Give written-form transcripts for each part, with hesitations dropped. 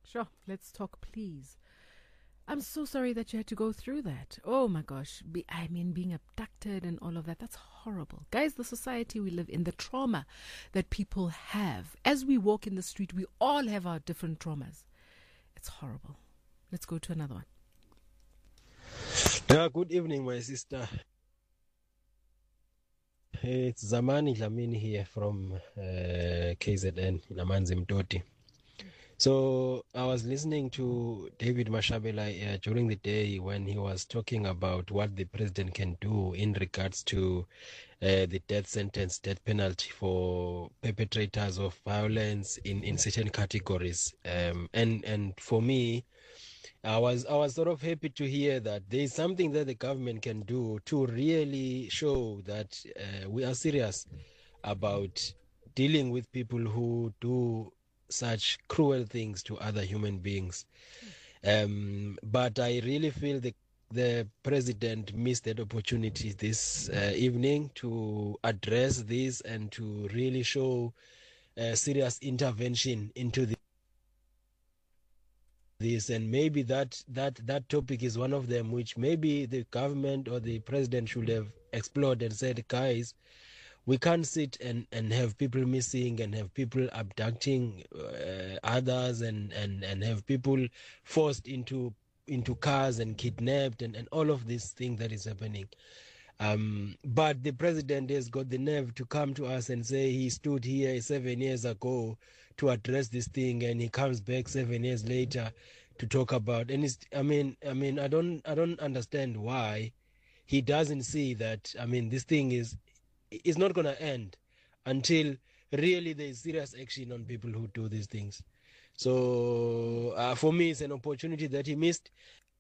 Sure, let's talk, please. I'm so sorry that you had to go through that. Oh my gosh. Being abducted and all of that. That's horrible. Guys, the society we live in, the trauma that people have. As we walk in the street, we all have our different traumas. It's horrible. Let's go to another one. Good evening, my sister. It's Zamani Dlamini here from KZN, Namanzi Mtoti. So I was listening to David Mashabela during the day when he was talking about what the president can do in regards to the death sentence, death penalty for perpetrators of violence in certain categories. And for me, I was sort of happy to hear that there is something that the government can do to really show that we are serious about dealing with people who do such cruel things to other human beings. But I really feel the president missed that opportunity this evening to address this and to really show serious intervention into this, and maybe that topic is one of them which maybe the government or the president should have explored and said, guys, we can't sit and have people missing and have people abducting others and have people forced into cars and kidnapped and all of this thing that is happening. But the president has got the nerve to come to us and say he stood here 7 years ago to address this thing, and he comes back 7 years later to talk about. And I don't understand why he doesn't see that. This thing is not going to end until really there is serious action on people who do these things. So for me, it's an opportunity that he missed.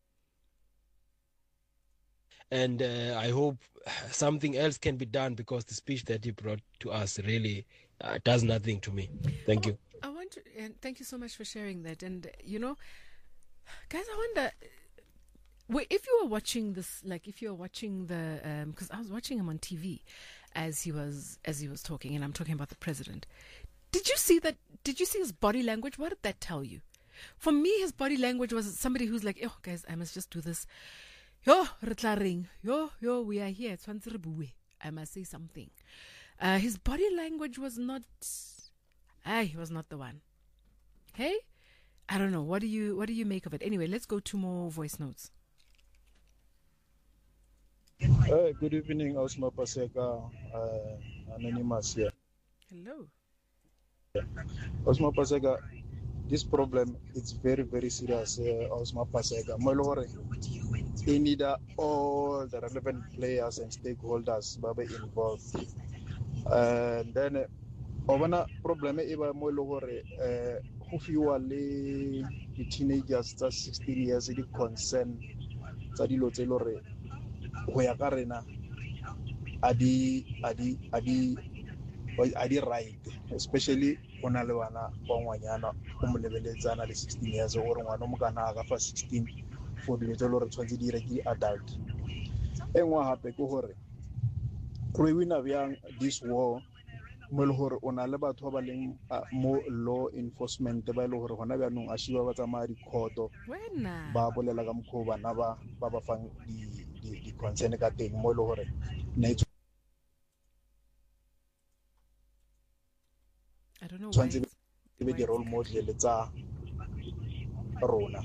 And I hope something else can be done, because the speech that he brought to us really does nothing to me. Thank you. And thank you so much for sharing that. And, guys, I wonder, if you were watching this, if you were watching the, because I was watching him on TV as he was talking, and I'm talking about the president. Did you see that? Did you see his body language? What did that tell you? For me, his body language was somebody who's like, oh, guys, I must just do this. Yo, we are here. I must say something. His body language was not. He was not the one. Hey, I don't know. What do you make of it? Anyway, let's go to more voice notes. Good evening, Osma Paseka, Anonymous here. Hello. Osma Paseka, this problem is very, very serious, Osma Paseka. They need all the relevant players and stakeholders involved. And then, the problem is who feel the teenagers that 16 years the concern that adi right, especially ona le bana ba ngwanyana o mo lebeletsana le 16 years o re ngwana mo kana ga fa 16 for the little tshwantse di re ke adult. Engwa hape ke hore re wina bjang this war mo le hore ona le batho ba leng mo law enforcement ba ile hore hona bja nong a shiba ba tsamaya dikhoto ba bolela ka mkho bana ba fang di concern ka teng mo le hore I don't know why it's the role model tsa rona.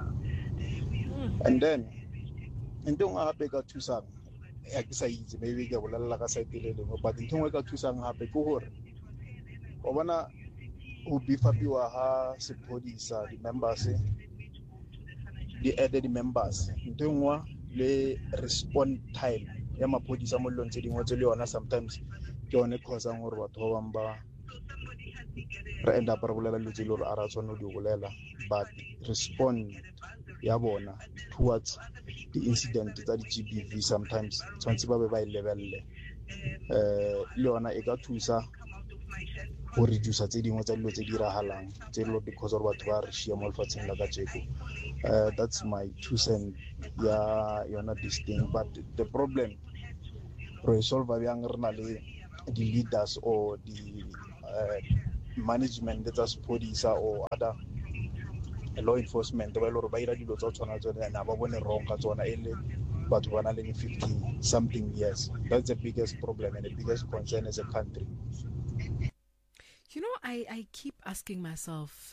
And then ntong a hape ka thusang ya ke sa itse maybe ke bolela ka sa telele but ntong e ka thusang hape ke hore o bona o bifapiwa ha sepodisa di members di added members ntongwa le respond time ya mapodisa mo lone tse dingwe tse le yona sometimes ke yone cause ang gore batho ba bamba re end up re bolela le tselo re a ra tsone di bolela, but respond ya bona towards the incident tsa di GBV sometimes tshwantse ba be ba lebelle le yona e ka thusa go reduce tse dingwe tsa dilo tse di ragalang tse lo because of batho ba re shia mo lefatsheng la ka jeko. That's my 2 cents ya yona this thing, but the problem resolve bjang re na le the leaders or the management that's podisa or other law enforcement ba ile gore ba ira dilo tsa tsona tsone and ba bone wrong ka tsona ele batho ba na le 50 something years. That's the biggest problem and the biggest concern as a country. You know, I keep asking myself,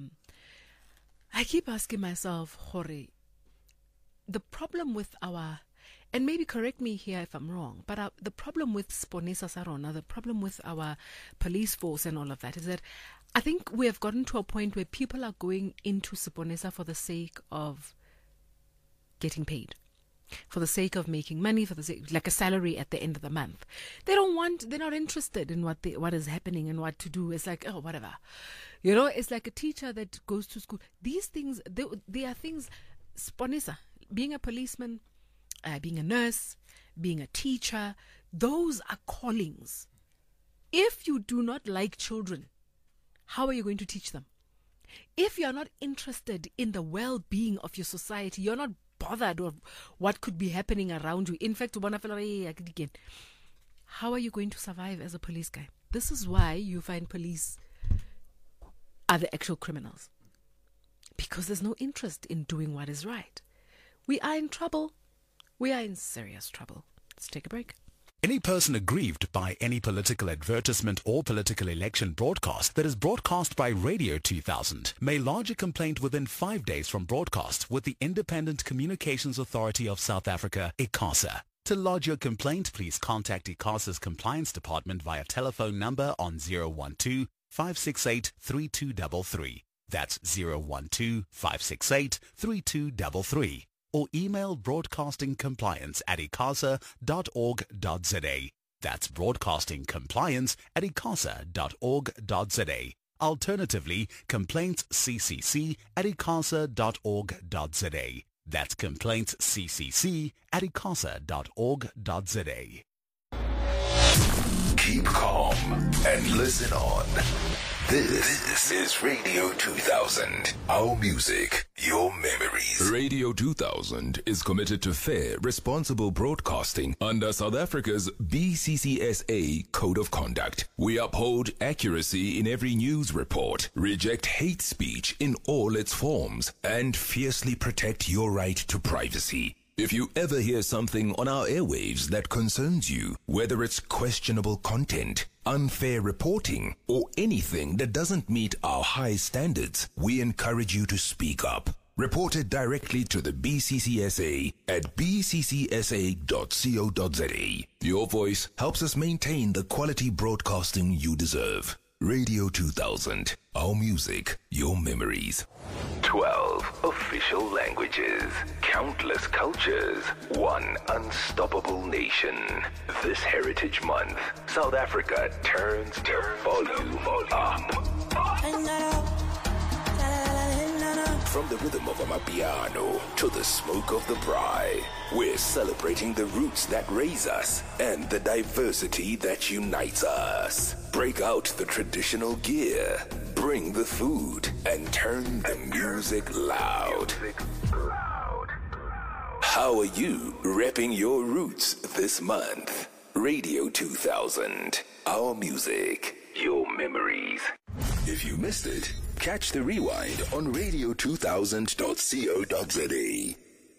Jorge, the problem with our, and maybe correct me here if I'm wrong, but the problem with Sponisa Sarona, the problem with our police force and all of that is that I think we have gotten to a point where people are going into Sponisa for the sake of getting paid, for the sake of making money, for the sake, like a salary at the end of the month. They're not interested in what is happening and what to do. It's like, oh, whatever. You know, it's like a teacher that goes to school. These things, they are things, Sponisa, being a policeman, being a nurse, being a teacher, those are callings. If you do not like children, how are you going to teach them? If you are not interested in the well-being of your society, you're not bothered of what could be happening around you. In fact, how are you going to survive as a police guy? This is why you find police are the actual criminals. Because there's no interest in doing what is right. We are in trouble. We are in serious trouble. Let's take a break. Any person aggrieved by any political advertisement or political election broadcast that is broadcast by Radio 2000 may lodge a complaint within 5 days from broadcast with the Independent Communications Authority of South Africa, ICASA. To lodge your complaint, please contact ICASA's Compliance Department via telephone number on 012-568-3233. That's 012-568-3233. Or email broadcastingcompliance@icasa.org.za. That's broadcastingcompliance@icasa.org.za. Alternatively, complaintsccc@icasa.org.za. That's complaintsccc@icasa.org.za. Keep calm and listen on. This is Radio 2000. Our music, your memories. Radio 2000 is committed to fair, responsible broadcasting under South Africa's BCCSA Code of Conduct. We uphold accuracy in every news report, reject hate speech in all its forms, and fiercely protect your right to privacy. If you ever hear something on our airwaves that concerns you, whether it's questionable content, unfair reporting, or anything that doesn't meet our high standards, we encourage you to speak up. Report it directly to the BCCSA at bccsa.co.za. Your voice helps us maintain the quality broadcasting you deserve. Radio 2000, our music, your memories. 12 official languages, countless cultures, one unstoppable nation. This Heritage Month, South Africa turns the volume up. From the rhythm of amapiano to the smoke of the braai, we're celebrating the roots that raise us and the diversity that unites us. Break out the traditional gear, bring the food, and turn the music loud. How are you repping your roots this month? Radio 2000, our music, your memories. If you missed it, catch the rewind on radio2000.co.za.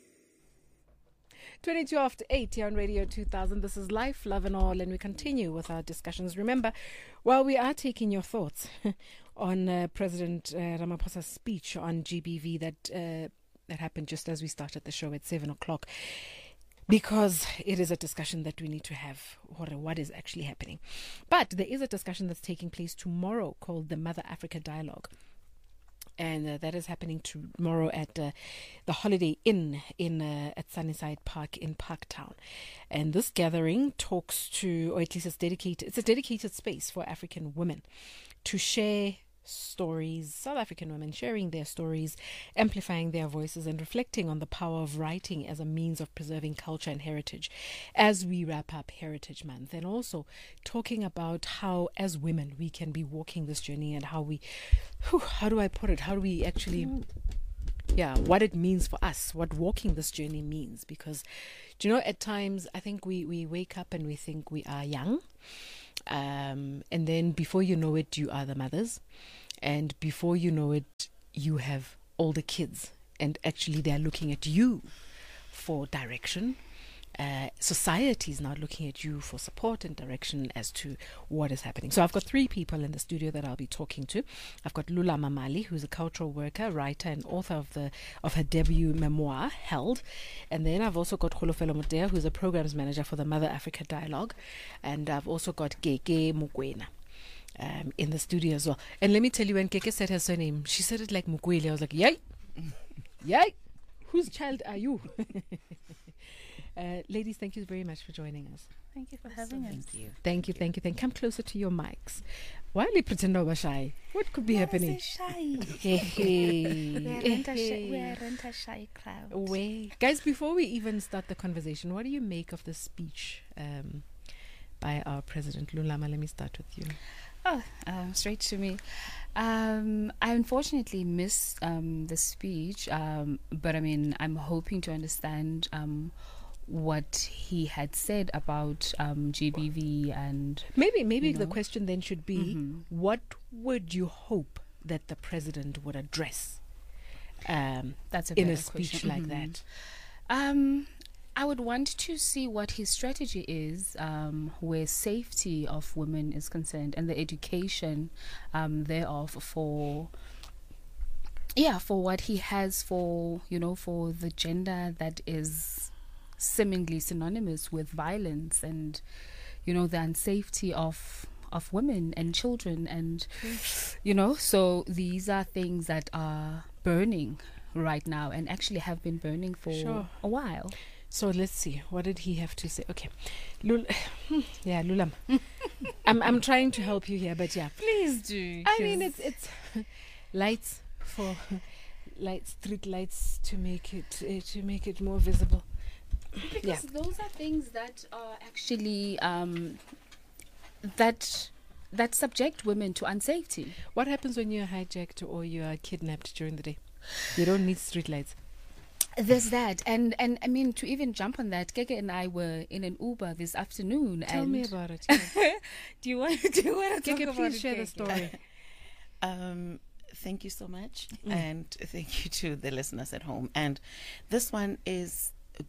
22 after 8 here on Radio 2000. This is Life, Love and All, and we continue with our discussions. Remember, while we are taking your thoughts on President Ramaphosa's speech on GBV that happened just as we started the show at 7 o'clock, because it is a discussion that we need to have, what is actually happening. But there is a discussion that's taking place tomorrow called the Mother Africa Dialogue. And that is happening tomorrow at the Holiday Inn at Sunnyside Park in Parktown. And this gathering talks to, or at least it's a dedicated space for African women to share stories, South African women sharing their stories, amplifying their voices, and reflecting on the power of writing as a means of preserving culture and heritage as we wrap up Heritage Month, and also talking about how as women we can be walking this journey and how we actually what it means for us, what walking this journey means. Because at times I think we wake up and we think we are young, and then before you know it, you are the mothers, and before you know it, you have older kids, and actually they're looking at you for direction. Society is now looking at you for support and direction as to what is happening. So I've got 3 people in the studio that I'll be talking to. I've got Lula Mamali, who's a cultural worker, writer, and author of her debut memoir, Held. And then I've also got Kholofelo Motea, who's a programs manager for the Mother Africa Dialogue. And I've also got Keke Mokoena in the studio as well. And let me tell you, when Keke said her surname, she said it like Mukwele. I was like, yay! Yay! Whose child are you? Ladies, thank you very much for joining us. Thank you for having us. Thank you. Come closer to your mics. Why are you pretending over shy? What could be happening? Shy. We're a shy crowd. Guys, before we even start the conversation, what do you make of the speech by our president? Lulama, let me start with you. Straight to me. I unfortunately missed the speech, but I mean, I'm hoping to understand what he had said about GBV, and maybe the question then should be, what would you hope that the president would address that's in a speech question. like that? I would want to see what his strategy is where safety of women is concerned, and the education thereof for what he has for the gender that is seemingly synonymous with violence, and the unsafety of women and children, and so these are things that are burning right now and actually have been burning for a while. So let's see, what did he have to say? Okay, Lulam, I'm trying to help you here, but yeah, please do. I mean, it's lights for street lights to make it more visible. Because those are things that are actually that subject women to unsafety. What happens when you're hijacked or you are kidnapped during the day? You don't need street lights. There's that, and I mean, to even jump on that, Keke and I were in an Uber this afternoon. Tell me about it. Do you want to talk Keke, about please it, share Keke? the story. Thank you so much, and thank you to the listeners at home. And this one is,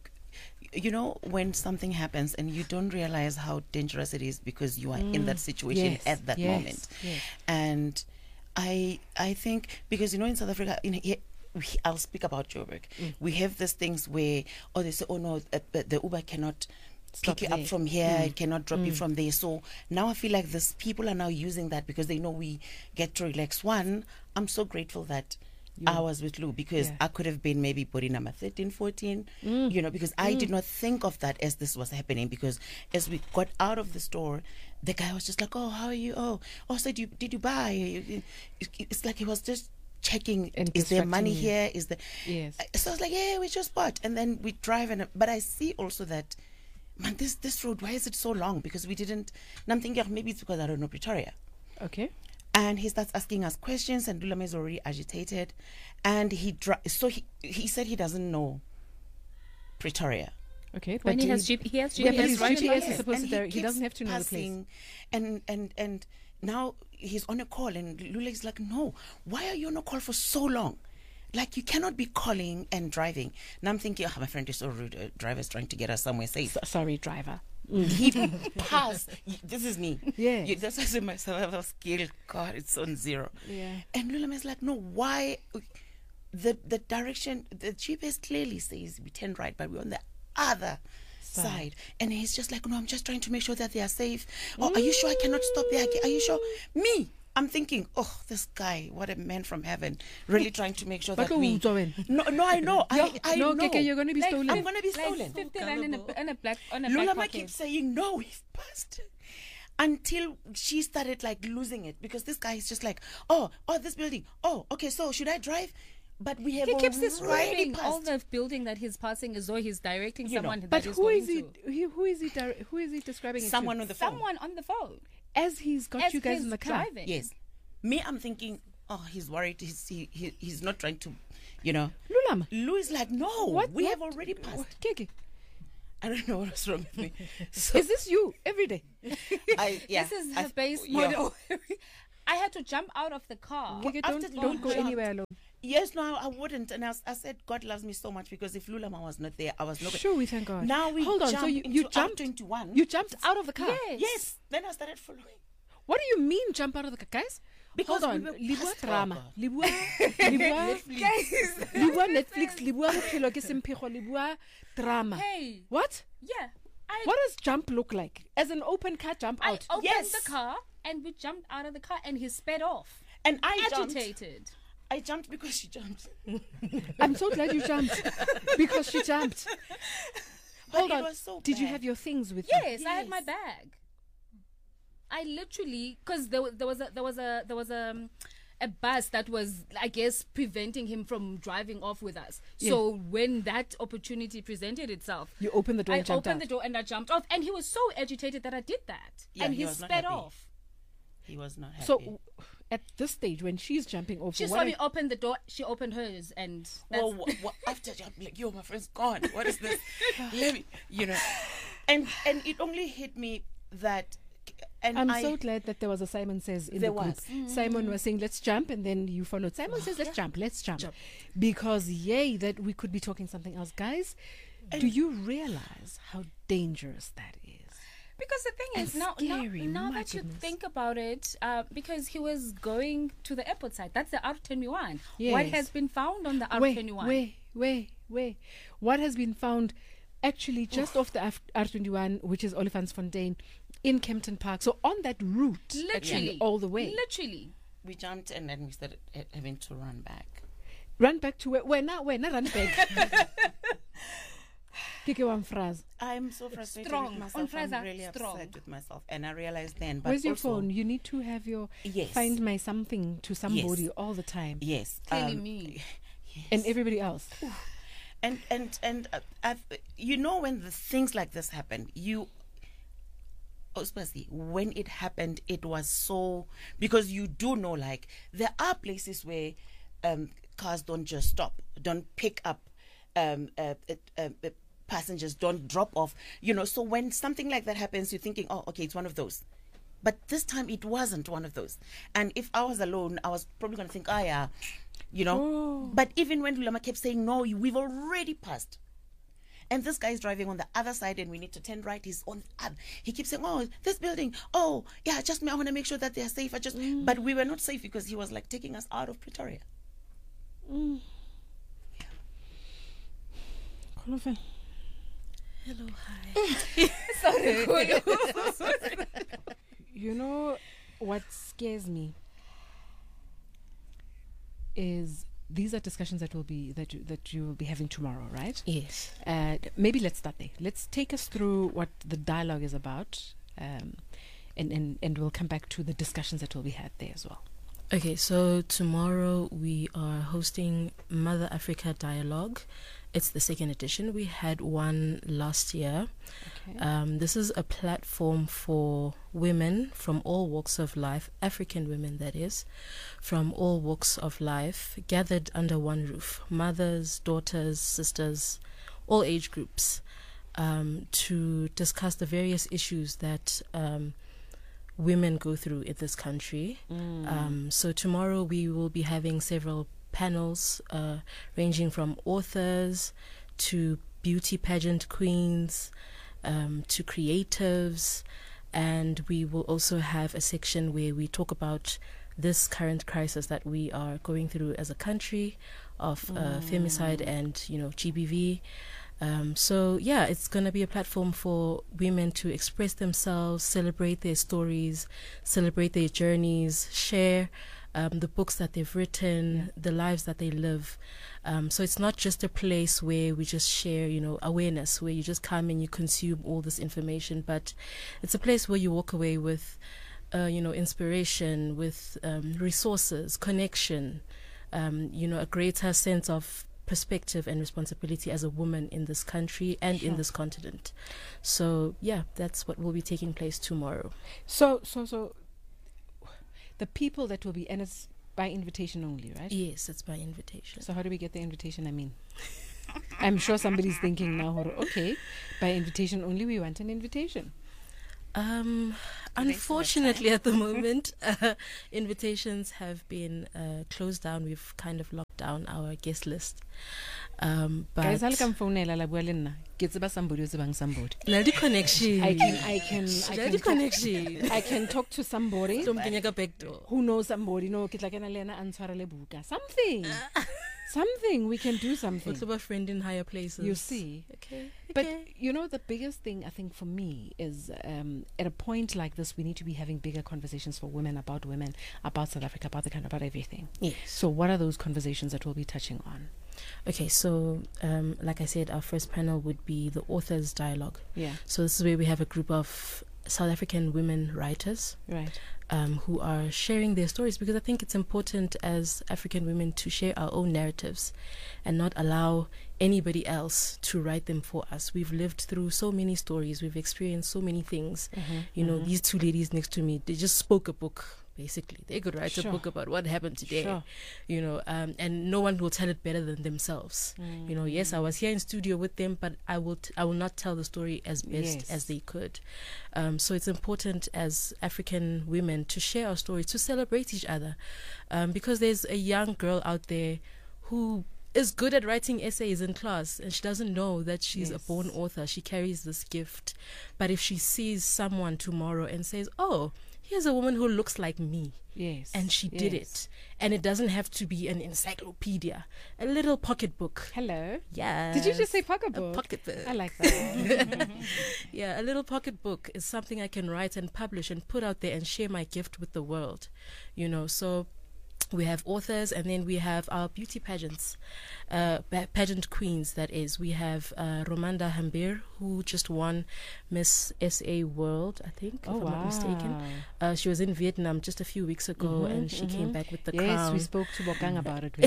when something happens and you don't realize how dangerous it is because you are in that situation at that moment. Yes. And I think, because in South Africa, I'll speak about Joburg. We have these things where, they say, oh no, the Uber cannot pick you up from here, it cannot drop you from there. So now I feel like this people are now using that because they know we get to relax. One, I'm so grateful that I was with Lou, because I could have been maybe body number 13, 14, because I did not think of that as this was happening, because as we got out of the store, the guy was just like, oh, how are you? Oh, so did you buy? It's like he was just checking, and is there money here? Is there? Yes. So I was like, yeah, we just bought, and then we drive, but I see also that, man, this road, why is it so long? Because we didn't. And I'm thinking, maybe it's because I don't know Pretoria. Okay. And he starts asking us questions, and Lulama is already agitated, and he said he doesn't know Pretoria. Okay, When but he has GPS, but his right? GPS is supposed And to. He keeps doesn't have to know the place. passing, and now he's on a call, and Lula is like, no, why are you on a call for so long? Like, you cannot be calling and driving. And I'm thinking, my friend is so rude. Driver's trying to get us somewhere safe. Sorry, driver. He passed. This is me. Yeah. That's why I said my survival skill, God, it's on zero. Yeah. And Lulama is like, no, why? The direction, the GPS clearly says we turn right, but we're on the other side. And he's just like, no, I'm just trying to make sure that they are safe. Oh, are you sure I cannot stop there? Are you sure? Me, I'm thinking, oh, this guy, what a man from heaven, really trying to make sure that we... No, I know. I no, know. Keke, you're going to be stolen. I'm going to be stolen. 50 rand in a black Lulama pocket. keeps saying, no, we've passed. Until she started like losing it, because this guy is just like, oh, this building. Oh, okay, so should I drive? But we have He keeps already describing passed. all the building that he's passing as though he's directing someone that But he's who going is he? to. Who is he describing it Someone to? on the phone. Someone on the phone. As he's got As you guys he's in the car. driving. Yes. Me, I'm thinking, oh, he's worried. He's not trying to, Lulama. Lou is like, no, we have already passed. Keke, I don't know what's wrong with me. So is this you every day? This is her base model. I had to jump out of the car. Keke, after don't go Lou anywhere alone. Yes, no, I wouldn't. And I said, God loves me so much, because if Lulama was not there, I was not. Sure, we thank God. Now we hold on. So you jumped 21. You jumped out of the car. Yes. Then I started following. What do you mean jump out of the car, guys? Because hold on. we were Libua past drama. our- Libua Netflix. Libua bophelo ke semphigo. Libua drama. Hey. What? Yeah. What does jump look like? As an open car jump I out? opened Yes. the car and we jumped out of the car and he sped off. And I Agitated. I jumped because she jumped. I'm so glad you jumped because she jumped. Hold it on. was so Did you bad. have your things with Yes, you? I had my bag. I literally, because there was a bus that was, I guess, preventing him from driving off with us. Yeah. So when that opportunity presented itself, You opened the door I and jumped opened out. the door and I jumped off, and he was so agitated that I did that, Yeah, and he he was not sped happy. off. He was not happy. So at this stage, when she's jumping off, She what saw are- me open the door. She opened hers, and that's, well, after jumping, like, yo, my friend's gone. What is this? Let me, and it only hit me that, and I'm so glad that there was a Simon Says in There the group. was. Simon was saying, let's jump, and then you followed. Simon says, let's jump. Because, yay, that we could be talking something else. Guys, do you realize how dangerous that is? because the thing And is now scary, now my that you goodness. think about it, because he was going to the airport side. That's the R21. What Yes. has been found on the R21? Wait. What has been found actually just off the R21, which is Olifantsfontein, in Kempton Park. So on that route, Literally, actually, all the way. Literally. we jumped, and then we started having to run back. Run back to where? Not run back. Kike one phrase. I'm so frustrated Strong. with myself. On Fraser, I'm really strong. upset with myself, and I realized then. But Where's your also, phone? You need to have your Yes. find my something to somebody Yes. all the time, Yes, Clearly me. and everybody else. and when the things like this happen, especially when it happened, it was so, because you do know, like, there are places where cars don't just stop, don't pick up passengers, don't drop off, so when something like that happens, you're thinking, oh, okay, it's one of those. But this time it wasn't one of those. And if I was alone, I was probably going to think, But even when Lulama kept saying, no, we've already passed. And this guy is driving on the other side and we need to turn right. He's on. He keeps saying, oh, this building. Oh, yeah, just me. I want to make sure that they're safe. But we were not safe because he was like taking us out of Pretoria. Hello, hi. Sorry. You know what scares me is these are discussions that you will be having tomorrow, right? Yes. Maybe let's start there. Let's take us through what the dialogue is about, and we'll come back to the discussions that will be had there as well. Okay, so tomorrow we are hosting Mother Africa Dialogue. It's the second edition. We had one last year. Okay. This is a platform for women from all walks of life, African women that is, from all walks of life, gathered under one roof, mothers, daughters, sisters, all age groups, to discuss the various issues that women go through in this country. So tomorrow we will be having several panels ranging from authors to beauty pageant queens to creatives, and we will also have a section where we talk about this current crisis that we are going through as a country of femicide and GBV. So yeah, it's going to be a platform for women to express themselves, celebrate their stories, celebrate their journeys, share the books that they've written, the lives that they live. So it's not just a place where we just share, awareness, where you just come and you consume all this information, but it's a place where you walk away with, inspiration, with resources, connection, a greater sense of perspective and responsibility as a woman in this country and in this continent. So yeah, that's what will be taking place tomorrow. So the people that will be, and it's by invitation only, right? Yes, it's by invitation. So how do we get the invitation? I mean, I'm sure somebody's thinking now, okay, by invitation only, we want an invitation. Unfortunately, at the moment, invitations have been closed down. We've kind of locked down our guest list. But guys, I'll come phone la bua le nna. Ke tseba somebody o tsebang somebody. Naldi connection. I can talk to somebody who knows somebody. No, ke tla kena le ena a ntshwarele buka. Something we can do something. Also a friend in higher places. You see. Okay. But you know, the biggest thing I think for me is at a point like this, we need to be having bigger conversations for women, about South Africa, about the country, about everything. Yes. So what are those conversations that we'll be touching on? Okay, so like I said, our first panel would be the authors dialogue. Yeah. So this is where we have a group of South African women writers, right, who are sharing their stories, because I think it's important as African women to share our own narratives and not allow anybody else to write them for us. We've lived through so many stories, we've experienced so many things. You know, these two ladies next to me, they just spoke a book. Basically, they could write a book about what happened today, you know, and no one will tell it better than themselves. You know, yes, I was here in studio with them, but I will not tell the story as best as they could. So it's important as African women to share our stories, to celebrate each other, because there's a young girl out there who is good at writing essays in class, and she doesn't know that she's a born author. She carries this gift, but if she sees someone tomorrow and says, "Oh, here's a woman who looks like me," and she did it, and it doesn't have to be an encyclopedia, a little pocketbook. Hello. Yeah. Did you just say pocketbook? A pocketbook. I like that. Yeah, a little pocketbook is something I can write and publish and put out there and share my gift with the world, you know. So we have authors, and then we have our beauty pageants, pageant queens, that is. We have Romanda Hambir, who just won Miss SA World, I think, if I'm not mistaken. She was in Vietnam just a few weeks ago, and she came back with the crown. Yes, we spoke to Bokang about it.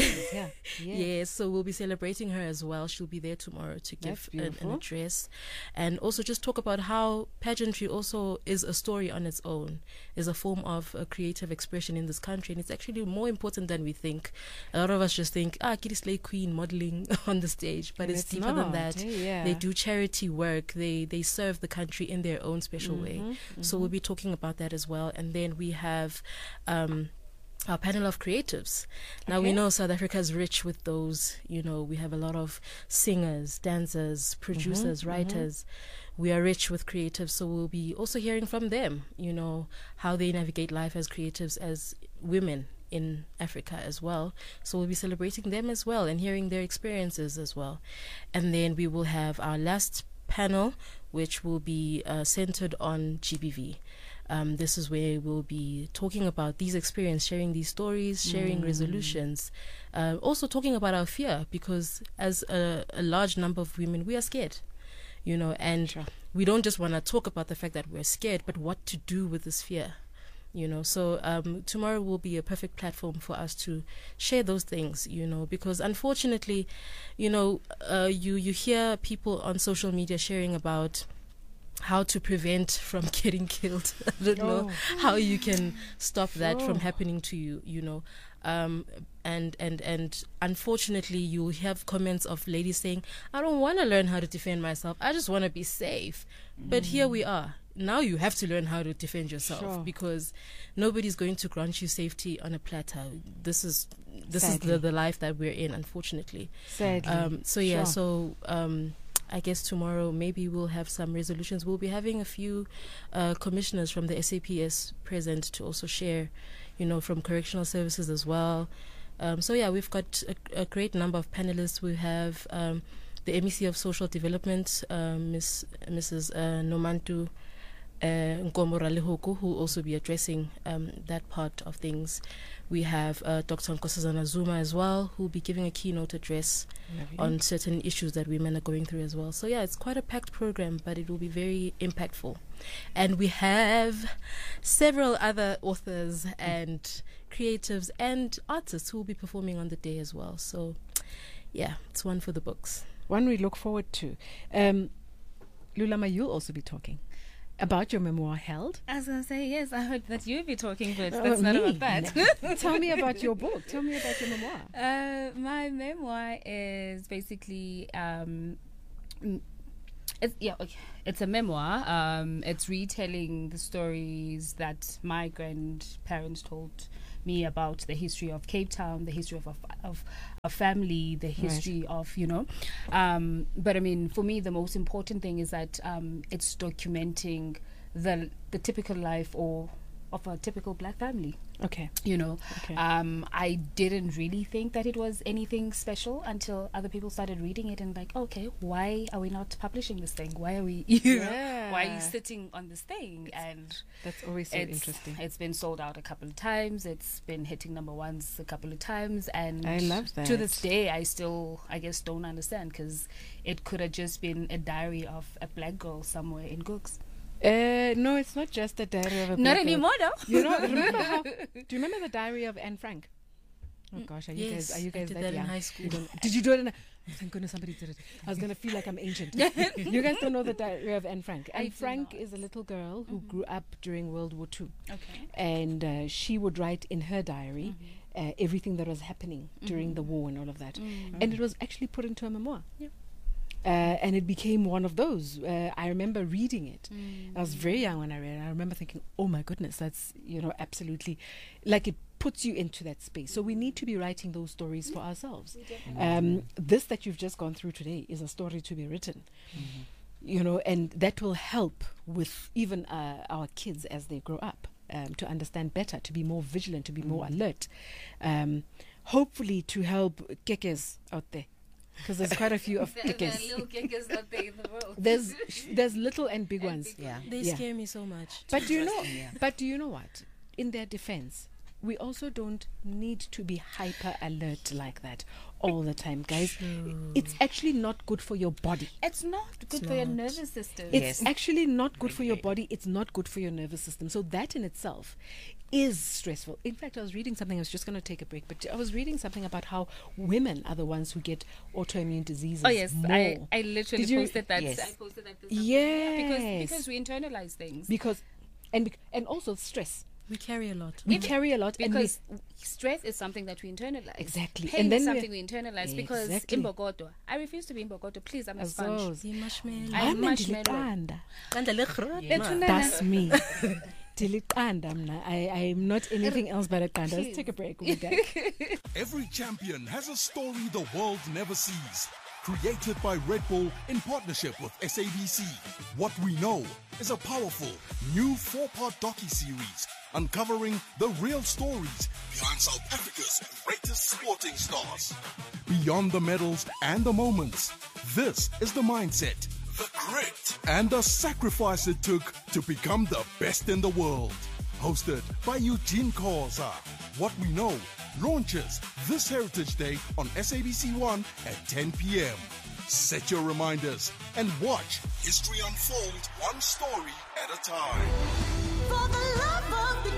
Yes, so we'll be celebrating her as well. She'll be there tomorrow to give an address, and also just talk about how pageantry also is a story on its own, is a form of creative expression in this country, and it's actually more important than we think. A lot of us just think, Kitty Slay Queen modeling on the stage, but it's deeper than that. They do charity work, they serve the country in their own special way. So we'll be talking about that as well. And then we have our panel of creatives. Now we know South Africa is rich with those, you know, we have a lot of singers, dancers, producers, writers. We are rich with creatives, so we'll be also hearing from them, you know, how they navigate life as creatives, as women in Africa as well. So we'll be celebrating them as well and hearing their experiences as well. And then we will have our last panel, which will be centered on GBV. This is where we'll be talking about these experiences, sharing these stories, sharing resolutions, also talking about our fear, because as a large number of women, we are scared, you know, and we don't just want to talk about the fact that we're scared, but what to do with this fear. You know, so tomorrow will be a perfect platform for us to share those things, you know, because unfortunately, you know, you hear people on social media sharing about how to prevent from getting killed. I don't know how you can stop that from happening to you, you know. And unfortunately, you have comments of ladies saying, "I don't want to learn how to defend myself. I just want to be safe." But here we are. Now you have to learn how to defend yourself, because nobody's going to grant you safety on a platter. This is the life that we're in, unfortunately. Sadly. So I guess tomorrow maybe we'll have some resolutions. We'll be having a few commissioners from the SAPS present to also share, you know, from correctional services as well. We've got a great number of panelists. We have the MEC of Social Development, Mrs. Nomantu Nkomora Lehoku, who will also be addressing that part of things. We have Dr. Nkosazana Zuma as well, who will be giving a keynote address on certain issues that women are going through as well. So yeah, it's quite a packed program, but it will be very impactful. And we have several other authors and creatives and artists who will be performing on the day as well. So yeah, it's one for the books. One we look forward to. Lulama, you'll also be talking about your memoir, Held. I was going to say, yes, I heard that you'd be talking, but that's not about that. No. Tell me about your book. Tell me about your memoir. My memoir is basically It's a memoir. It's retelling the stories that my grandparents told me about the history of Cape Town, the history of a family, the history of, but I mean, for me, the most important thing is that it's documenting the typical life of a typical black family. Okay. I didn't really think that it was anything special until other people started reading it and like, okay, why are we not publishing this thing? Why are we, why are you sitting on this thing? And that's always so interesting. It's been sold out a couple of times. It's been hitting number ones a couple of times. And I love that. To this day, I still, I guess, don't understand, because it could have just been a diary of a black girl somewhere in Gooks. No, it's not just the diary of a not black anymore, girl. though. Remember do you remember the diary of Anne Frank? Oh gosh, are you guys I did that that young? in high school. Did you do it? Oh, thank goodness somebody did it. I was gonna feel like I'm ancient. You guys don't know the diary of Anne Frank. Anne Frank is a little girl who grew up during World War II. Okay. And she would write in her diary everything that was happening during the war and all of that. And it was actually put into a memoir. Yeah. And it became one of those. I remember reading it. I was very young when I read it. I remember thinking, oh my goodness, that's, absolutely, like it puts you into that space. So we need to be writing those stories for ourselves. This that you've just gone through today is a story to be written. And that will help with even our kids as they grow up to understand better, to be more vigilant, to be more alert. Hopefully to help kekes out there. Because there's quite a few of there are little kickers out there in the world. There's little and big ones. They scare me so much. But do you know what? In their defense, we also don't need to be hyper alert like that all the time, guys. It's actually not good for your body. It's not good for your nervous system. It's actually not good for your body. It's not good for your nervous system. So that in itself is stressful. In fact, I was reading something, I was just going to take a break, but I was reading something about how women are the ones who get autoimmune diseases. Oh yes, more. I literally posted that. Yes. I posted that. Because we internalize things. And also stress. We carry a lot. Because stress is something that we internalize. Exactly. Pain and then is something we internalize. Because in Bogoto, I refuse to be in Bogoto. Please, I'm a sponge. I'm marshmallow. That's me. I'm not anything else but a kanda. Let's take a break. We'll be back. Every champion has a story the world never sees. Created by Red Bull in partnership with SABC. What We Know is a powerful new 4-part docu-series uncovering the real stories behind South Africa's greatest sporting stars. Beyond the medals and the moments, this is the mindset, the grit, and the sacrifice it took to become the best in the world. Hosted by Eugene Koza. What We Know launches this Heritage Day on SABC1 at 10 p.m. Set your reminders and watch history unfold one story at a time. For the love of the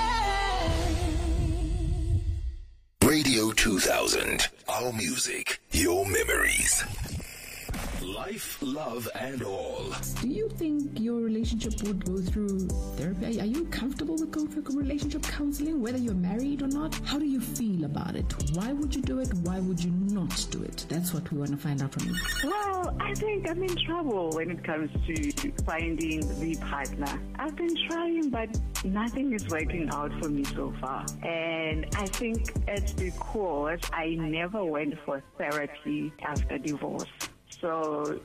game. Radio 2000. Our music, your memories. Life, love, and all. Do you think your relationship would go through therapy? Are you comfortable with going through relationship counseling, whether you're married or not? How do you feel about it? Why would you do it? Why would you not do it? That's what we want to find out from you. Well, I think I'm in trouble when it comes to finding the partner. I've been trying, but nothing is working out for me so far. And I think it's because I never went for therapy after divorce. So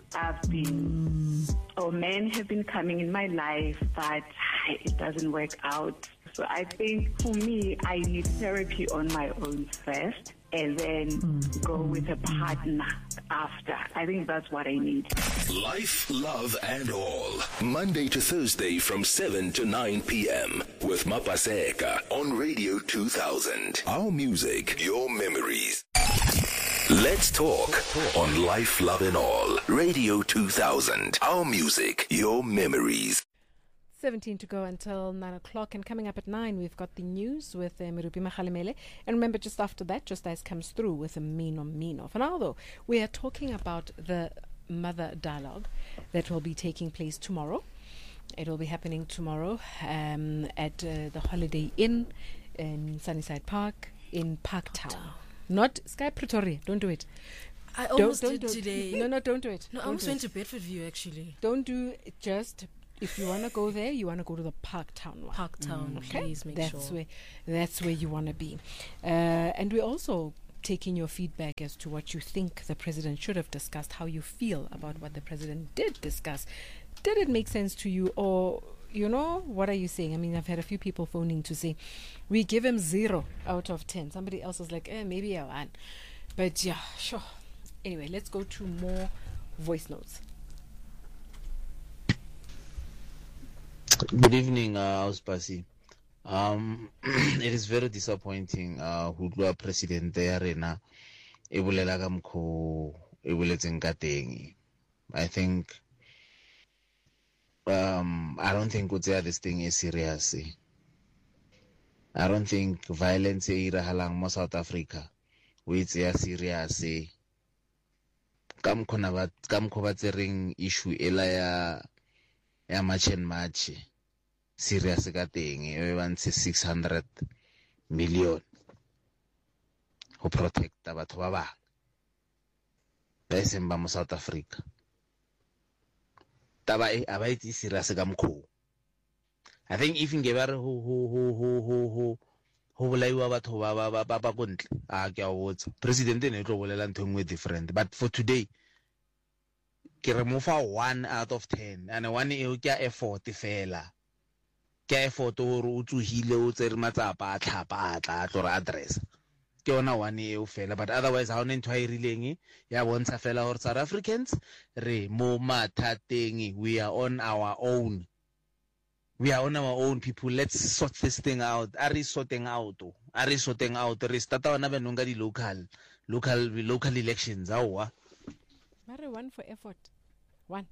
men have been coming in my life, but it doesn't work out. So I think for me, I need therapy on my own first and then go with a partner after. I think that's what I need. Life, love, and all. Monday to Thursday from 7 to 9 p.m. with Mapaseka on Radio 2000. Our music, your memories. Let's talk on Life, Love and All. Radio 2000. Our music, your memories. 17 to go until 9 o'clock. And coming up at 9, we've got the news with Merupi Mahalemele. And remember, just after that, Just As comes through with a Mino. For now, though, we are talking about the Mother Dialogue that will be taking place tomorrow. It will be happening tomorrow at the Holiday Inn in Sunnyside Park in Parktown. Not Sky Pretoria, don't do it. I almost did today. No, don't do it. No, I almost went to Bedford View, actually. Don't do it. Just, if you want to go there, you want to go to the Parktown one. Parktown, please make sure. That's where you want to be. And we're also taking your feedback as to what you think the president should have discussed, how you feel about what the president did discuss. Did it make sense to you, or, what are you saying? I mean, I've had a few people phoning to say, we give him 0 out of 10. Somebody else was like, maybe a 1. But yeah, sure. Anyway, let's go to more voice notes. Good evening, Auspasi. It is very disappointing who president rena e bolela ka mkho e boletseng ka teng. I think I don't think this thing is serious. I don't think violence e irahalang mo South Africa we tsaya serious. Ka mkho ba tsereng issue ela ya match and match serious ka teng e bantse 600 million ho protect batho ba bang ba eseng ba mo South Africa. Taba e aba itse serious ka mkho. I think if ngebe re ho bolaiwa batho ba kontle ke a botsa president ne tlo bolela ntho ngwe different, but for today ke re mo fa 1 out of 10 and 1 e o ke effort fela ke effort o re o tsuhile o tsere matsapa a tlhapa a tla tlo re address ke ona 1 e o fela, but otherwise ha ona ntho a irileng ya bontsha fela hore South Africans re mo mathateng, we are on our own. We are on our own, people. Let's sort this thing out. Are we sorting out? Re start ona benunga di local elections. Awa. Mare 1 for effort. 1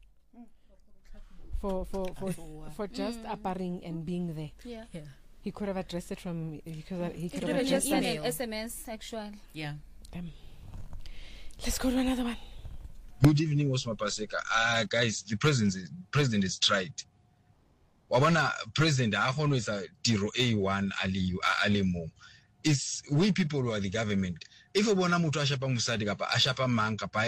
for just appearing and being there. Yeah. He could have addressed it from. He could have addressed email, SMS, actual. Yeah. Let's go to another one. Good evening, Osma Paseka. Guys, the president is tried. Wabana president is a tiro A1 alimo. It's we people who are the government. If we want to ashapa musadi kapa ashapa man kapa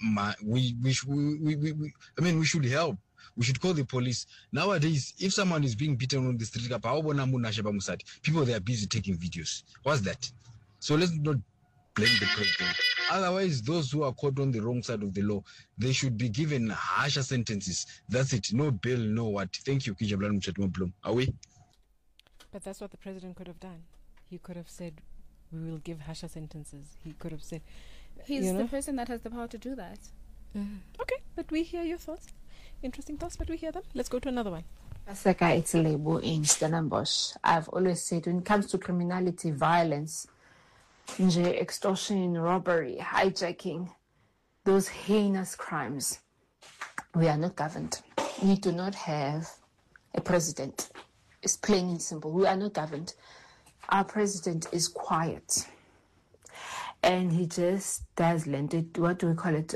we should help. We should call the police. Nowadays, if someone is being beaten on the street kapa people they are busy taking videos. What's that? So let's not blame the president. Otherwise, those who are caught on the wrong side of the law, they should be given harsher sentences. That's it. No bail, no what. Thank you, Kijablan Mchatmo. Are we? But that's what the president could have done. He could have said, we will give harsher sentences. He could have said... He's the person that has the power to do that. Mm-hmm. Okay, but we hear your thoughts. Interesting thoughts, but we hear them. Let's go to another one. Paseka, it's Lebo in Stellenbosch. I've always said when it comes to criminality, violence, extortion, robbery, hijacking, those heinous crimes, we are not governed. We do not have a president. It's plain and simple. We are not governed. Our president is quiet. And he just does lend it, what do we call it?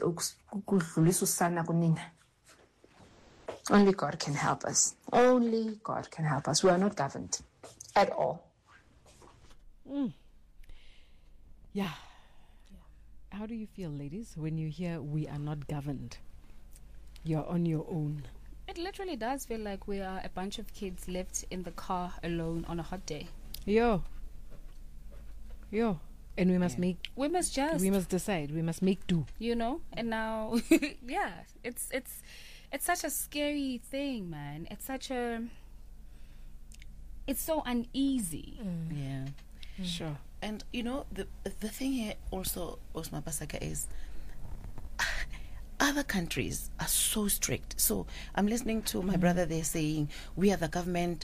Only God can help us. Only God can help us. We are not governed at all. Yeah. How do you feel, ladies, when you hear we are not governed? You're on your own. It literally does feel like we are a bunch of kids left in the car alone on a hot day. Yo. And we must we must decide. We must make do. And now, yeah, it's such a scary thing, man. It's so uneasy. Yeah. Sure. And the thing here also, Osma Pasaka, is other countries are so strict. So I'm listening to my brother there saying, we are the government.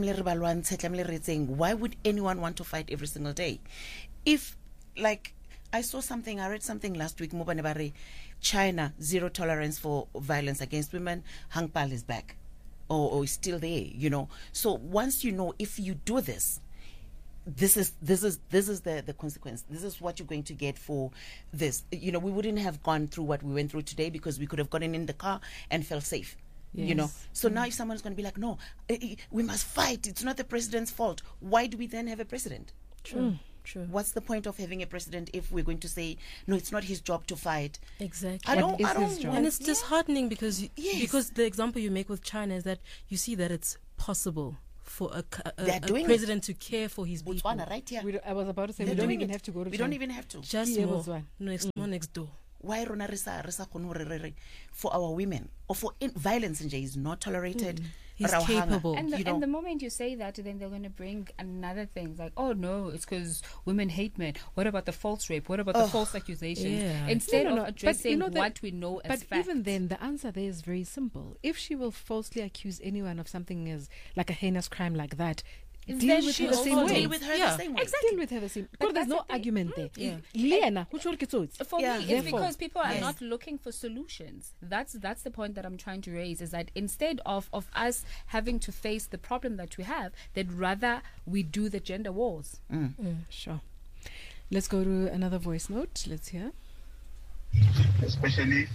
Why would anyone want to fight every single day? If, like, I read something last week, China, 0 tolerance for violence against women, Hang Pal is back. Or is still there, So once if you do this, this is the consequence. This is what you're going to get for this. We wouldn't have gone through what we went through today because we could have gotten in the car and felt safe. Yes. So now if someone's going to be like, no, we must fight. It's not the president's fault. Why do we then have a president? True. True. What's the point of having a president if we're going to say no? It's not his job to fight. Exactly. I don't and it's disheartening because the example you make with China is that you see that it's possible for a president to care for his people. Botswana, right here. I was about to say we don't even have to go to We China. don't even have to. Just more next door. Why rona for our women or for violence in is not tolerated. He's capable. And the moment you say that, then they're going to bring another thing like, oh no, it's because women hate men. What about the false rape? What about the false accusations? Yeah. Instead of addressing what we know as But fact. even then, the answer there is very simple. If she will falsely accuse anyone of something as like a heinous crime like that, deal with her the same way. Deal with her the same way. Exactly. Deal with her the same way. Because there's no argument there. Yeah. For me, it's because people are not looking for solutions. That's the point that I'm trying to raise, is that instead of us having to face the problem that we have, they'd rather we do the gender wars. Sure. Let's go to another voice note. Let's hear. Especially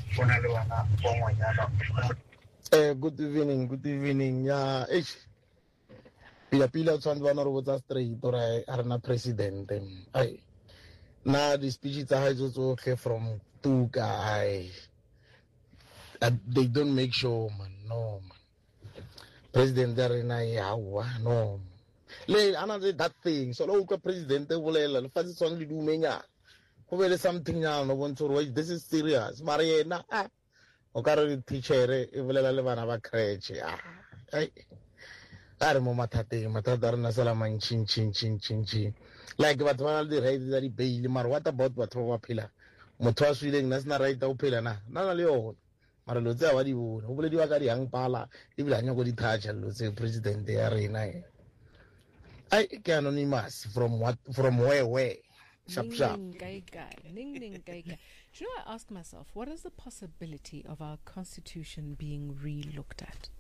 good evening. Yeah, pila tshwantse bana re botsa straight ore a rena president ai na di speech tsa hae tsotlhe from Tuka they don't make sure man no man president there rena yawa no le another that thing so lo ka president e bolela le fatse tsone le dumenya go be le something nyana no bontsho re this is serious mara yena o ka re teacher e bolela le bana ba crèche ai are mo matata rena sala chin like batho ba le right tsa di bail mara what about batho ba phela motho a swileng na sena right o phela na le yona mara lo tsa wa di bona o bolediwa ka di hang pala e bila nya go di touch lo tse president ya rena I can anonymous from where sharp Do you know, I ask myself, what is the possibility of our constitution being re-looked at?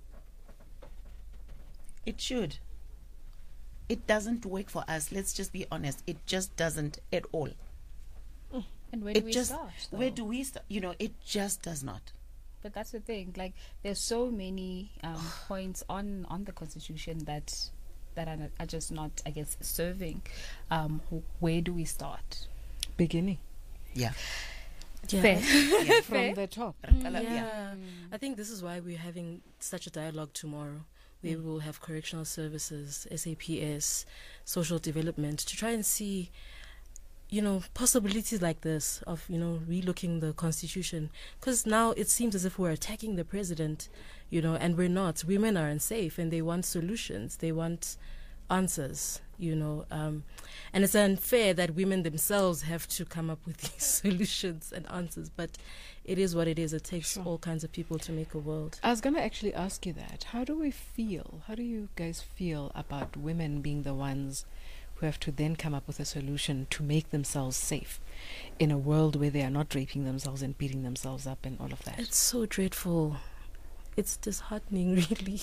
It should. It doesn't work for us. Let's just be honest. It just doesn't at all. And where do we start? Where do we start? It just does not. But that's the thing. Like, there's so many points on the Constitution that are just not, I guess, serving. Where do we start? Beginning. Yeah. Fair. Yeah, from the top. Yeah. I think this is why we're having such a dialogue tomorrow. We will have correctional services, SAPS, social development, to try and see, possibilities like this of, relooking the constitution. Because now it seems as if we're attacking the president, and we're not. Women are unsafe and they want solutions. They want answers, and it's unfair that women themselves have to come up with these solutions and answers, but it is what it is. It takes all kinds of people to make a world. I was going to actually ask you that. How do you guys feel about women being the ones who have to then come up with a solution to make themselves safe in a world where they are not raping themselves and beating themselves up and all of that? It's so dreadful. It's disheartening, really.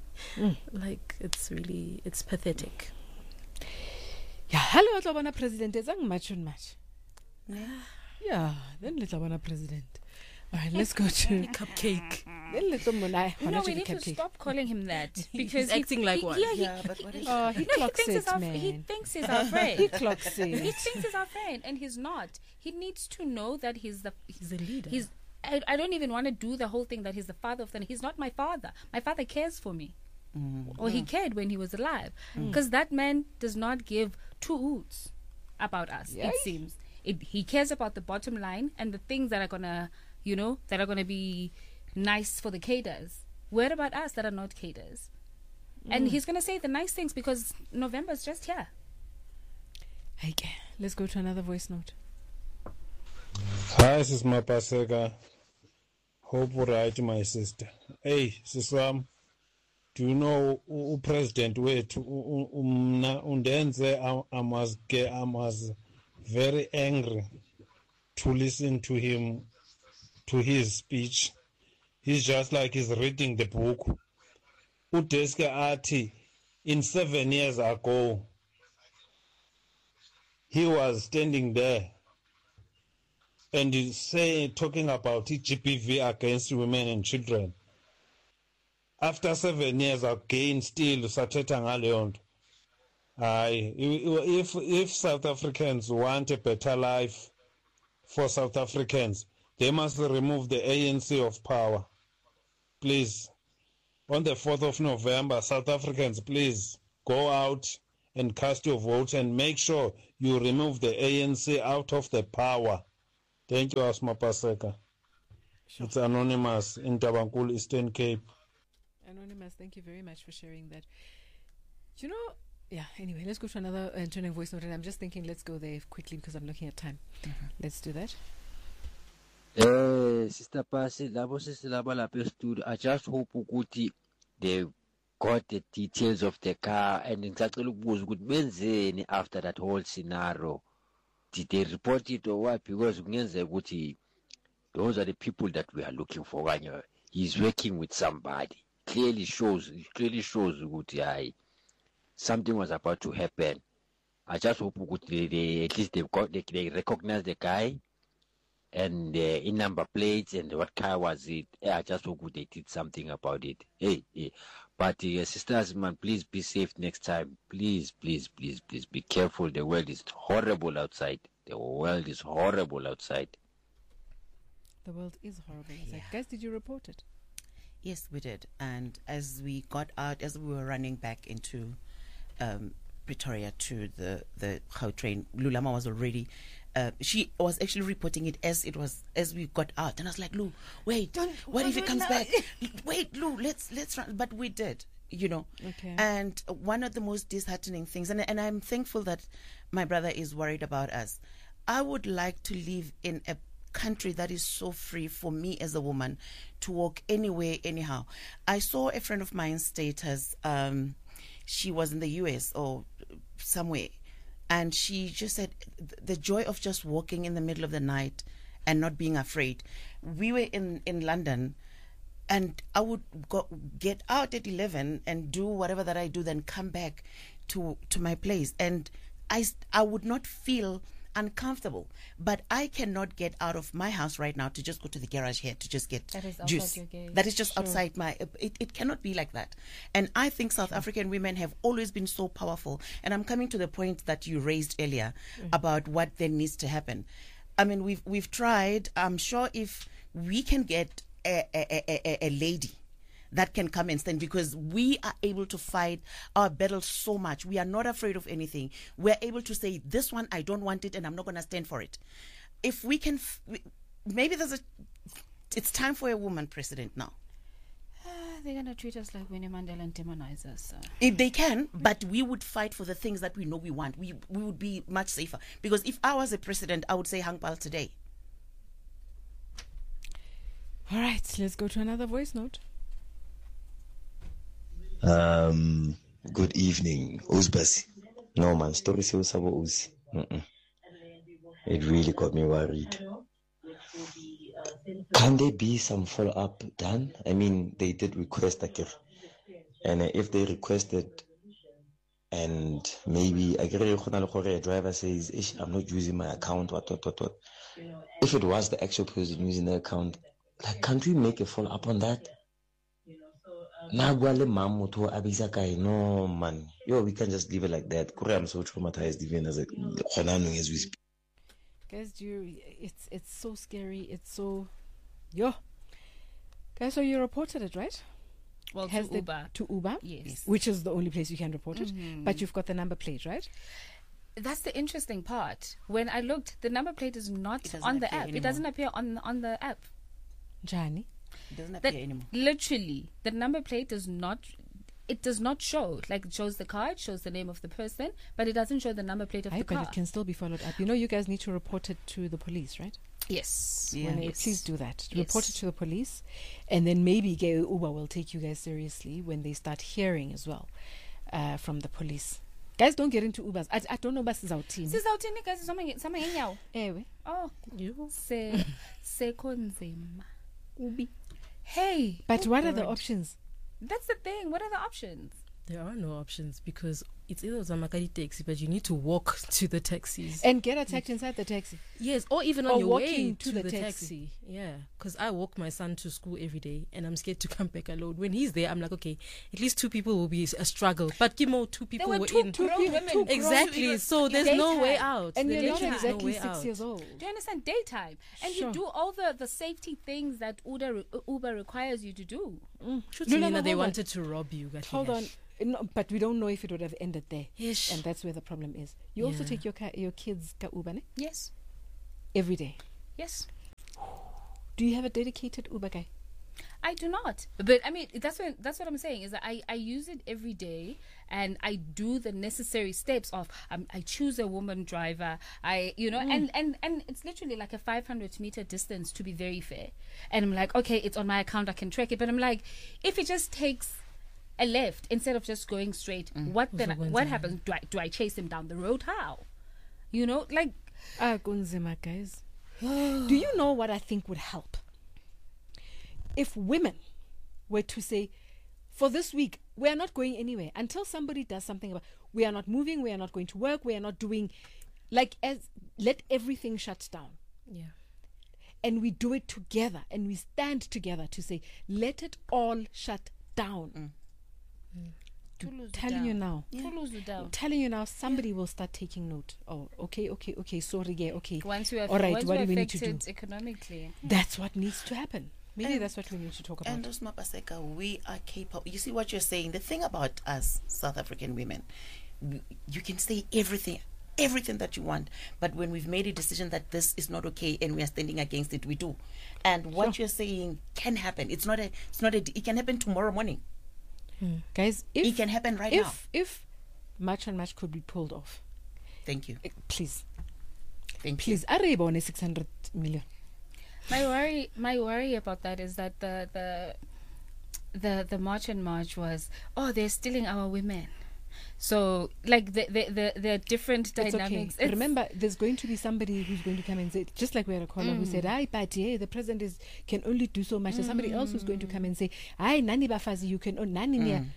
It's pathetic. Yeah, hello, Tlabana President. Much. Yeah, then Tlabana President. All right, let's go to cupcake. We need to stop calling him that because he's acting like one. He clocks it, man. He thinks he's our friend. He clocks it. He thinks he's our friend, and he's not. He needs to know that he's the leader. I don't even want to do the whole thing that he's the father of the. He's not my father. My father cares for me. Or he cared when he was alive. Because that man does not give two hoots about us, it seems. He cares about the bottom line and the things that are gonna, that are gonna be nice for the cadres. What about us that are not cadres? And he's gonna say the nice things because November's just here. Okay, let's go to another voice note. Hi, this is my Paseka. Hope right, my sister. Hey, Siswam. Do you know President wethu undenze I was very angry to listen to him, to his speech. He's just like he's reading the book. Udeske ati in 7 years ago he was standing there and he's talking about GBV against women and children. After 7 years again, still sathetha ngaleyo nto. If South Africans want a better life for South Africans, they must remove the ANC of power. Please. On the 4th of November, South Africans, please go out and cast your votes and make sure you remove the ANC out of the power. Thank you, Asma Paseka. Sure. It's Anonymous in Tabankul, Eastern Cape. Anonymous, thank you very much for sharing that. You know, yeah, anyway, let's go to another turning voice note. And I'm just thinking, let's go there quickly because I'm looking at time. Mm-hmm. Let's do that. Sister Pasi, I just hope they got the details of the car and exactly good after that whole scenario. Did they report it or what? Because those are the people that we are looking for. He's working with somebody. Clearly shows something was about to happen. I just hope at least they recognize the guy and in number plates and what car was it. I just hope they did something about it. But sisters, man, please be safe next time. Please be careful. The world is horrible outside. The world is horrible outside. The world is horrible outside. Yeah. Guys, did you report it? Yes, we did. And as we got out, as we were running back into Pretoria to the Gautrain, Lulama was already she was actually reporting it as we got out, and I was like, Lu, wait, what if it comes back? Wait, Lu, let's run. But we did, Okay. And one of the most disheartening things, and I'm thankful that my brother is worried about us. I would like to live in a country that is so free for me as a woman to walk anywhere, anyhow. I saw a friend of mine's status. She was in the US or somewhere, and she just said the joy of just walking in the middle of the night and not being afraid. We were in London, and I would get out at 11 and do whatever that I do, then come back to my place, and I would not feel uncomfortable. But I cannot get out of my house right now to just go to the garage here to just get juice. That is just outside my. It cannot be like that. And I think South African women have always been so powerful. And I'm coming to the point that you raised earlier about what then needs to happen. I mean, we've tried. I'm sure if we can get a lady that can come and stand, because we are able to fight our battles so much. We are not afraid of anything. We're able to say, this one, I don't want it and I'm not going to stand for it. If we can, maybe it's time for a woman president now. They're going to treat us like Winnie Mandela and demonize us. If they can, but we would fight for the things that we know we want. We would be much safer. Because if I was a president, I would say Hangpal today. All right, let's go to another voice note. Good evening, Uzbasi. No man, story so sabo Uzi. It really got me worried. Can there be some follow-up done? I mean, they did request Akir, and if they requested, and maybe a driver says, "I'm not using my account." What? If it was the actual person using the account, like, can't we make a follow-up on that? No man, we can just leave it like that. I'm so traumatized even as we speak. Guys, it's so scary. It's so guys. So you reported it, right? Well, to Uber. To Uber, yes. Which is the only place you can report it. But you've got the number plate, right? That's the interesting part. When I looked, the number plate is not on the app. Anymore. It doesn't appear on the app. Johnny. It doesn't appear anymore. Literally, the number plate does not show. Like, it shows the car, it shows the name of the person, but it doesn't show the number plate of the car. But it can still be followed up. You guys need to report it to the police, right? Yes. Please do that. Yes. Report it to the police, and then maybe Uber will take you guys seriously when they start hearing as well from the police. Guys, don't get into Ubers. I don't know, but this is our team. This is our team, guys. Oh, you say Ubi. Hey. But what are the options? That's the thing. What are the options? There are no options, because it's either Zamakadi taxi, but you need to walk to the taxis and get attacked inside the taxi. Yes, or even on your way to the taxi. Yeah, because I walk my son to school every day, and I'm scared to come back alone. When he's there, I'm like, okay, at least 2 people will be a struggle. But Kimo, 2 people were in. Two women. Exactly. So there's no way out. And there you're not exactly no 6 years old. Do you understand? Daytime, and you do all the safety things that Uber requires you to do. They wanted to rob you. Hold on. No, but we don't know if it would have ended there. Yes. And that's where the problem is. You also take your kids ka Uber, ne? Yes. Every day? Yes. Do you have a dedicated Uber guy? I do not. But I mean, that's what I'm saying is that I use it every day, and I do the necessary steps of I choose a woman driver. And it's literally like a 500-meter distance, to be very fair. And I'm like, okay, it's on my account, I can track it. But I'm like, if it just takes a left instead of just going straight, what happens? Do I chase him down the road? How? Like Gunzima, guys. Do you know what I think would help? If women were to say, for this week, we are not going anywhere until somebody does something about, we are not moving, we are not going to work, we are not doing, let everything shut down. Yeah. And we do it together, and we stand together to say, let it all shut down. Telling you now, somebody will start taking note. Oh, okay, sorry, yeah, okay. Once we are, all right, once what we do we need to do economically? That's what needs to happen. Maybe that's what we need to talk about. And Osma Paseka, we are capable. You see what you're saying? The thing about us South African women, you can say everything that you want, but when we've made a decision that this is not okay and we are standing against it, we do. And what you're saying can happen. It can happen tomorrow morning. Guys, it can happen right now. If March on March could be pulled off. Thank you. Please. Thank you. Please, Arebo 600 million. My worry about that is that the March on March was, they're stealing our women. So like the different dynamics. Okay. Remember, there's going to be somebody who's going to come and say, just like we had a caller who said, but the president can only do so much. There's somebody else who's going to come and say, nani bafazi, you can nani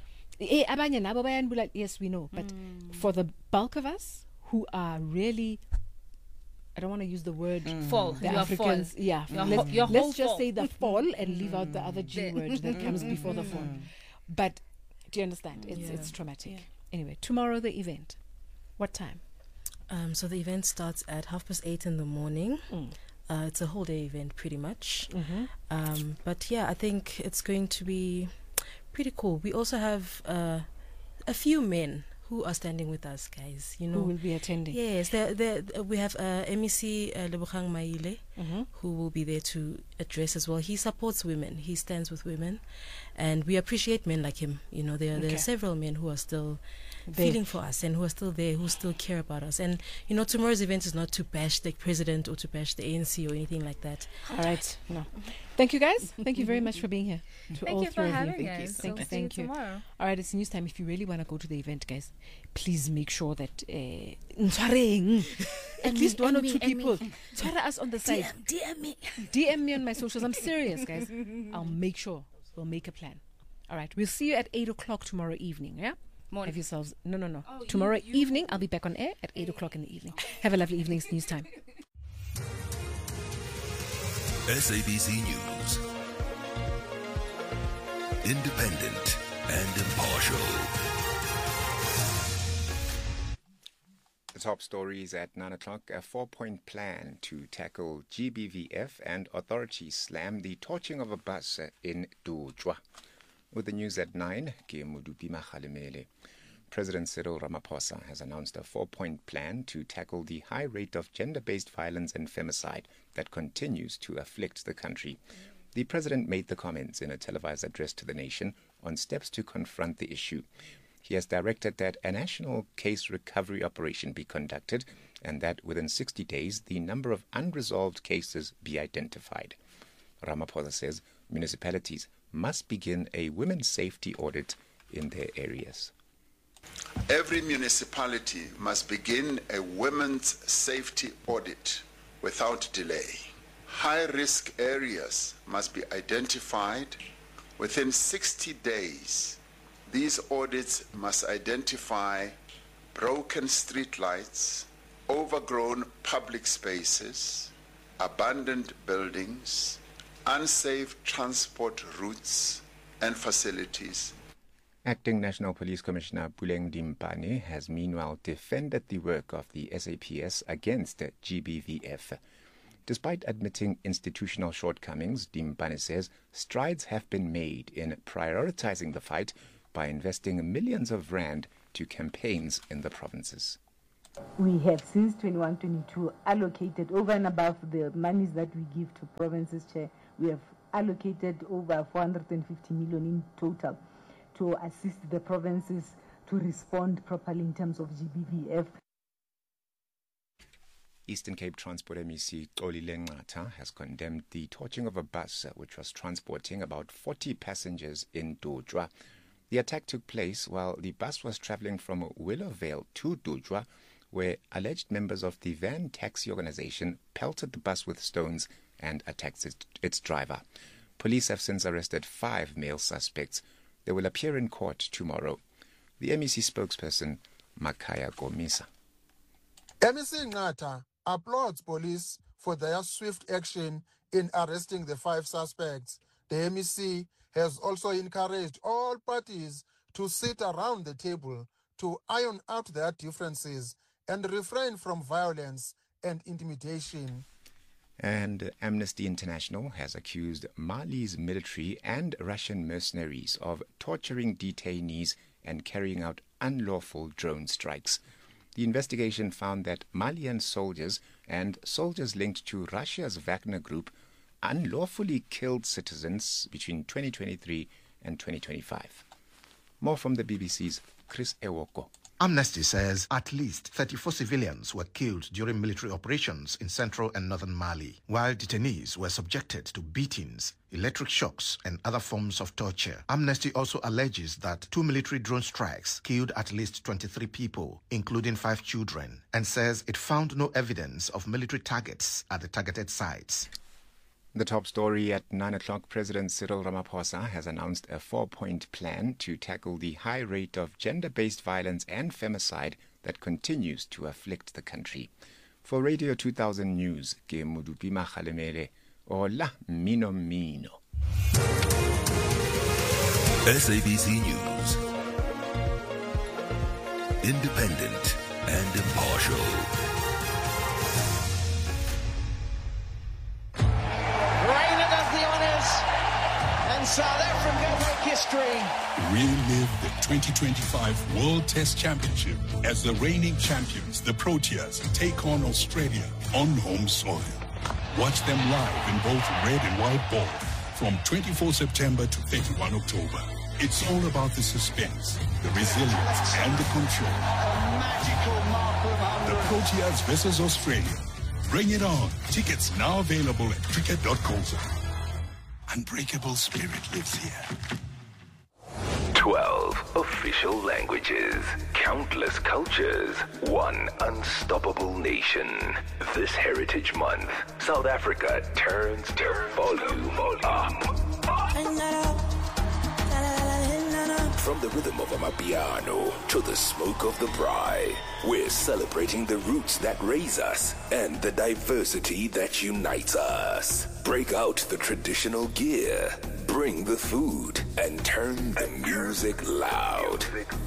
yes, we know. But for the bulk of us who are really, I don't want to use the word fall. The Africans, yeah. Let's just say the fall and leave out the other G word that comes before the fall. But do you understand? It's traumatic. Yeah. Anyway, tomorrow the event. What time? So the event starts at 8:30 in the morning. It's a whole day event, pretty much. But yeah, I think it's going to be pretty cool. We also have a few men who are standing with us, guys. Who will be attending? Yes, we have MEC Lebogang Maile, who will be there to address as well. He supports women. He stands with women, and we appreciate men like him. There are several men who are still feeling for us and who are still there, who still care about us. And tomorrow's event is not to bash the president or to bash the ANC or anything like that. All right. No. Thank you, guys. Thank you very much for being here. Thank you for having us. Thank you. Tomorrow. All right, it's news time. If you really want to go to the event, guys, please make sure that at least one or two people try us on the side. DM me on my socials. I'm serious, guys. I'll make sure we'll make a plan. All right, we'll see you at 8:00 tomorrow evening. Yeah. Morning. Have yourselves. No. Tomorrow evening, I'll be back on air at 8:00 in the evening. Have a lovely evening. It's news time. SABC News. Independent and impartial. The top stories at 9 o'clock. A 4-point plan to tackle GBVF, and authorities slam the torching of a bus in Dujwa. With the news at 9, ke Modupi Makgalemele. President Cyril Ramaphosa has announced a 4-point plan to tackle the high rate of gender-based violence and femicide that continues to afflict the country. The president made the comments in a televised address to the nation on steps to confront the issue. He has directed that a national case recovery operation be conducted and that within 60 days the number of unresolved cases be identified. Ramaphosa says municipalities must begin a women's safety audit in their areas. Every municipality must begin a women's safety audit without delay. High-risk areas must be identified within 60 days. These audits must identify broken street lights, overgrown public spaces, abandoned buildings, unsafe transport routes and facilities. Acting National Police Commissioner Puleng Dimpane has meanwhile defended the work of the SAPS against GBVF. Despite admitting institutional shortcomings, Dimpane says strides have been made in prioritizing the fight by investing millions of rand to campaigns in the provinces. We have since 21-22 allocated over and above the monies that we give to provinces, Chair. We have allocated over 450 million in total to assist the provinces to respond properly in terms of GBVF. Eastern Cape Transport MEC Xolile Nqatha has condemned the torching of a bus which was transporting about 40 passengers in Dujwa. The attack took place while the bus was travelling from Willowvale to Dujwa, where alleged members of the van taxi organization pelted the bus with stones and attacked its driver. Police have since arrested 5 male suspects. They will appear in court tomorrow. The MEC spokesperson, Makaya Gomisa. MEC Nqatha applauds police for their swift action in arresting the 5 suspects. The MEC has also encouraged all parties to sit around the table to iron out their differences and refrain from violence and intimidation. And Amnesty International has accused Mali's military and Russian mercenaries of torturing detainees and carrying out unlawful drone strikes. The investigation found that Malian soldiers and soldiers linked to Russia's Wagner Group unlawfully killed citizens between 2023 and 2025. More from the BBC's Chris Ewoko. Amnesty says at least 34 civilians were killed during military operations in central and northern Mali, while detainees were subjected to beatings, electric shocks, and other forms of torture. Amnesty also alleges that 2 military drone strikes killed at least 23 people, including 5 children, and says it found no evidence of military targets at the targeted sites. The top story at 9 o'clock, President Cyril Ramaphosa has announced a 4-point plan to tackle the high rate of gender-based violence and femicide that continues to afflict the country. For Radio 2000 News, ke Modupi Makgalemele, Ola Mino Mino. SABC News. Independent and impartial. South Africa make history. Relive the 2025 World Test Championship as the reigning champions, the Proteas, take on Australia on home soil. Watch them live in both red and white ball from 24 September to 31 October. It's all about the suspense, the resilience, and the control. A magical mark of 100. The Proteas versus Australia. Bring it on. Tickets now available at cricket.co.za. Unbreakable spirit lives here. 12 official languages, countless cultures, one unstoppable nation. This Heritage Month, South Africa turns the volume up. From the rhythm of Amapiano to the smoke of the braai, we're celebrating the roots that raise us and the diversity that unites us. Break out the traditional gear, bring the food, and turn the music loud.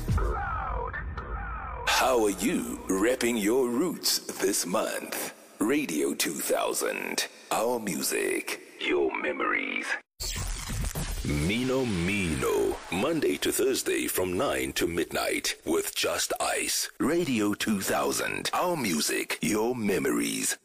How are you repping your roots this month? Radio 2000, our music, your memories. Mino Mino, Monday to Thursday from 9 to midnight with Just Ice. Radio 2000, our music, your memories.